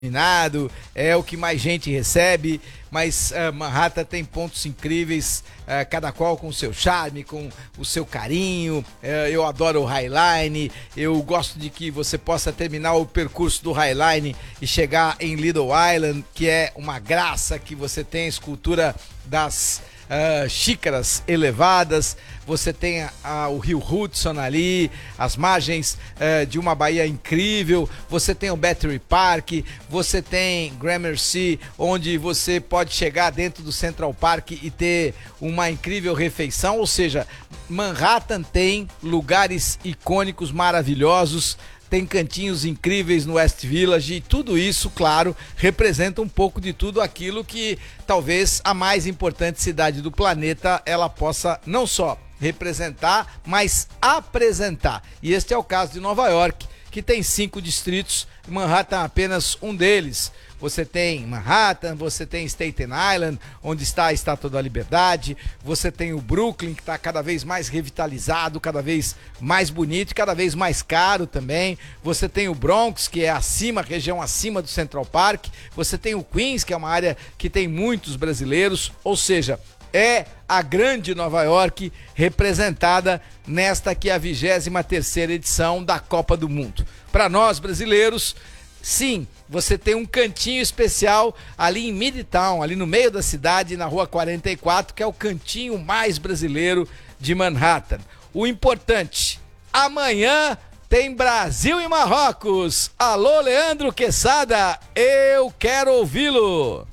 é o que mais gente recebe, mas Manhattan tem pontos incríveis, cada qual com o seu charme, com o seu carinho. Eu adoro o Highline, eu gosto de que você possa terminar o percurso do Highline e chegar em Little Island, que é uma graça, que você tem a escultura das xícaras elevadas, você tem o rio Hudson ali, as margens de uma baía incrível, você tem o Battery Park, você tem Gramercy, onde você pode chegar dentro do Central Park e ter uma incrível refeição. Ou seja, Manhattan tem lugares icônicos maravilhosos, tem cantinhos incríveis no West Village, e tudo isso, claro, representa um pouco de tudo aquilo que talvez a mais importante cidade do planeta ela possa não só representar, mas apresentar. E este é o caso de Nova York, que tem 5 distritos, Manhattan é apenas um deles. Você tem Manhattan, você tem Staten Island, onde está a Estátua da Liberdade, você tem o Brooklyn, que está cada vez mais revitalizado, cada vez mais bonito e cada vez mais caro também. Você tem o Bronx, que é acima, região acima do Central Park. Você tem o Queens, que é uma área que tem muitos brasileiros, ou seja, é a grande Nova York representada nesta que é a 23ª edição da Copa do Mundo. Para nós brasileiros, sim, você tem um cantinho especial ali em Midtown, ali no meio da cidade, na Rua 44, que é o cantinho mais brasileiro de Manhattan. O importante, amanhã tem Brasil e Marrocos. Alô, Leandro Quesada, eu quero ouvi-lo.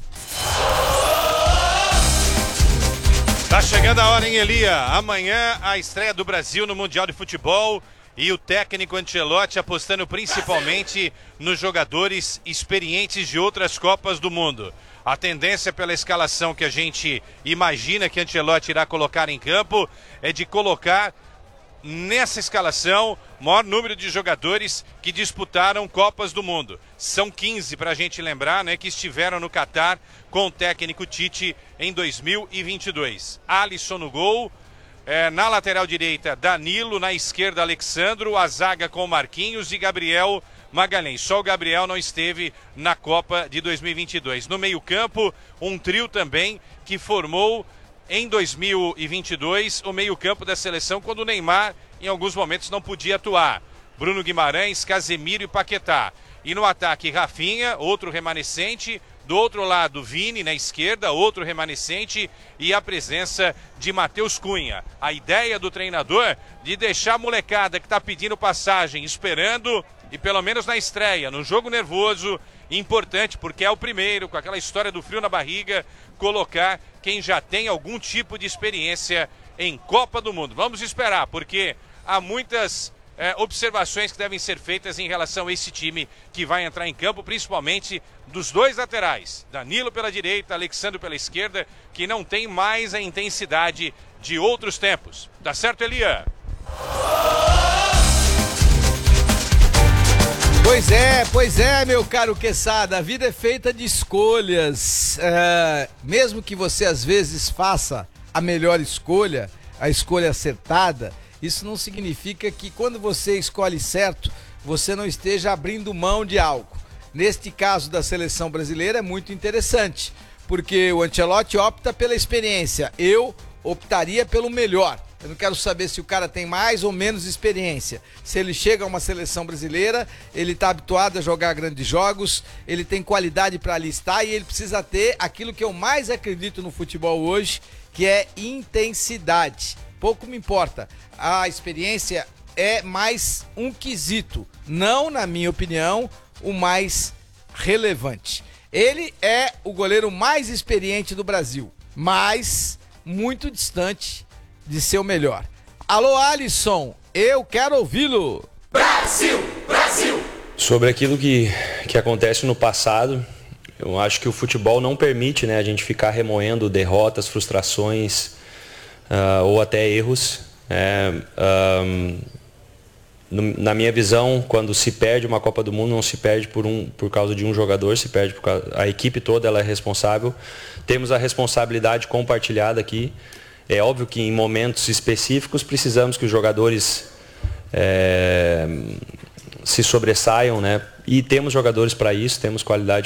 Tá chegando a hora, hein, Elia? Amanhã a estreia do Brasil no Mundial de Futebol e o técnico Ancelotti apostando principalmente nos jogadores experientes de outras Copas do Mundo. A tendência pela escalação que a gente imagina que Ancelotti irá colocar em campo é de colocar nessa escalação o maior número de jogadores que disputaram Copas do Mundo. São 15, para a gente lembrar, né, que estiveram no Catar com o técnico Tite em 2022. Alisson no gol, na lateral direita Danilo, na esquerda Alexandro, a zaga com Marquinhos e Gabriel Magalhães. Só o Gabriel não esteve na Copa de 2022. No meio-campo, um trio também que formou em 2022 o meio-campo da seleção, quando o Neymar em alguns momentos não podia atuar. Bruno Guimarães, Casemiro e Paquetá. E no ataque, Rafinha, outro remanescente. Do outro lado, Vini na esquerda, outro remanescente, e a presença de Matheus Cunha. A ideia do treinador de deixar a molecada que está pedindo passagem esperando, e pelo menos na estreia, no jogo nervoso, importante, porque é o primeiro, com aquela história do frio na barriga, colocar quem já tem algum tipo de experiência em Copa do Mundo. Vamos esperar, porque há muitas observações que devem ser feitas em relação a esse time que vai entrar em campo, principalmente dos dois laterais, Danilo pela direita, Alexandre pela esquerda, que não tem mais a intensidade de outros tempos. Tá certo, Elia? Pois é, meu caro Quesada, a vida é feita de escolhas. Mesmo que você às vezes faça a melhor escolha, a escolha acertada, isso não significa que quando você escolhe certo, você não esteja abrindo mão de algo. Neste caso da seleção brasileira é muito interessante, porque o Ancelotti opta pela experiência, eu optaria pelo melhor. Eu não quero saber se o cara tem mais ou menos experiência. Se ele chega a uma seleção brasileira, ele está habituado a jogar grandes jogos, ele tem qualidade para alistar e ele precisa ter aquilo que eu mais acredito no futebol hoje, que é intensidade. Pouco me importa. A experiência é mais um quesito, não, na minha opinião, o mais relevante. Ele é o goleiro mais experiente do Brasil, mas muito distante de ser o melhor. Alô, Alisson, eu quero ouvi-lo. Brasil, Brasil! Sobre aquilo que acontece no passado, eu acho que o futebol não permite, né, a gente ficar remoendo derrotas, frustrações ou até erros. Na minha visão, quando se perde uma Copa do Mundo, não se perde por causa de um jogador, se perde por causa, a equipe toda ela é responsável. Temos a responsabilidade compartilhada aqui. É óbvio que em momentos específicos precisamos que os jogadores se sobressaiam, né? E temos jogadores para isso, temos qualidade